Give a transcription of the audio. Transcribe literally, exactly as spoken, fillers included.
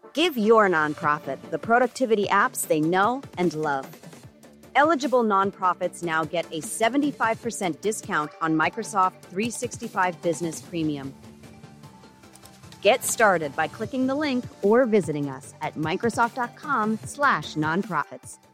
Give your nonprofit the productivity apps they know and love. Eligible nonprofits now get a seventy-five percent discount on Microsoft three sixty-five Business Premium. Get started by clicking the link or visiting us at Microsoft.com slash nonprofits.